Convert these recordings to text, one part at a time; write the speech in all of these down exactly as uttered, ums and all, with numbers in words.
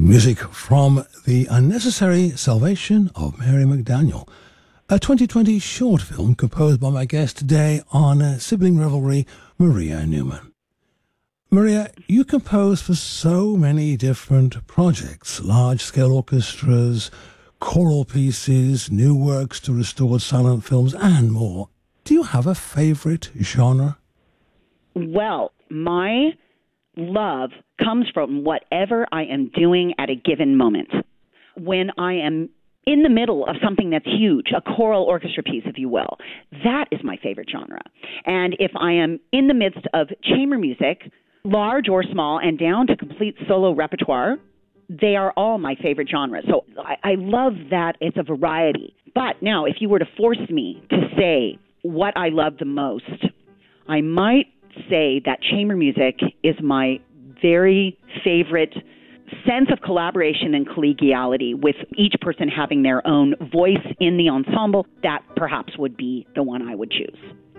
Music from The Unnecessary Salvation of Mary McDaniel, a twenty twenty short film composed by my guest today on uh, Sibling Revelry, Maria Newman. Maria, you compose for so many different projects, large-scale orchestras, choral pieces, new works to restored silent films, and more. Do you have a favorite genre? Well, my love comes from whatever I am doing at a given moment. When I am in the middle of something that's huge, a choral orchestra piece, if you will, that is my favorite genre. And if I am in the midst of chamber music, large or small, and down to complete solo repertoire, they are all my favorite genres. So I, I love that it's a variety. But now, if you were to force me to say what I love the most, I might say that chamber music is my very favorite sense of collaboration and collegiality, with each person having their own voice in the ensemble. That perhaps would be the one I would choose.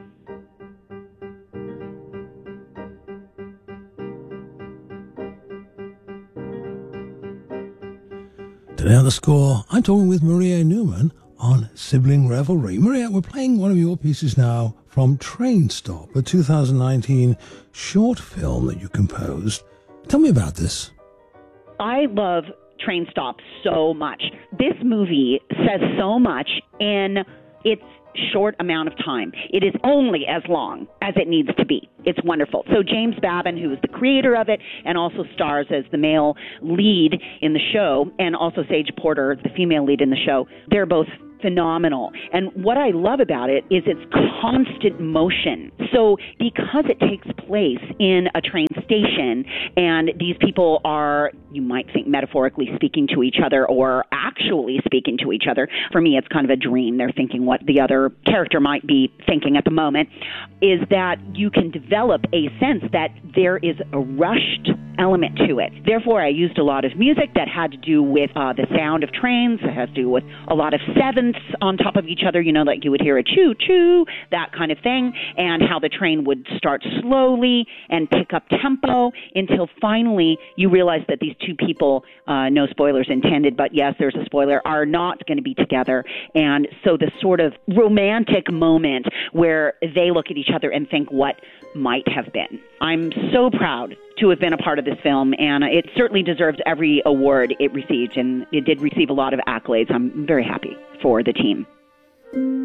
Today on The Score, I'm talking with Maria Newman on Sibling Revelry. Maria, we're playing one of your pieces now from Train Stop, a two thousand nineteen short film that you composed. Tell me about this. I love Train Stop so much. This movie says so much in its short amount of time. It is only as long as it needs to be. It's wonderful. So James Babin, who is the creator of it and also stars as the male lead in the show, and also Sage Porter, the female lead in the show, they're both phenomenal. And what I love about it is its constant motion. So because it takes place in a train station and these people are, you might think, metaphorically speaking to each other or actually speaking to each other. For me, it's kind of a dream. They're thinking what the other character might be thinking at the moment, is that you can develop a sense that there is a rushed element to it. Therefore, I used a lot of music that had to do with uh, the sound of trains. It has to do with a lot of sevenths on top of each other, you know, like you would hear a choo-choo, that kind of thing, and how the train would start slowly and pick up tempo until finally you realize that these two people, uh, no spoilers intended, but yes, there's a spoiler, are not going to be together. And so the sort of romantic moment where they look at each other and think what might have been. I'm so proud to have been a part of this film, and it certainly deserves every award it received, and it did receive a lot of accolades. I'm very happy for the team.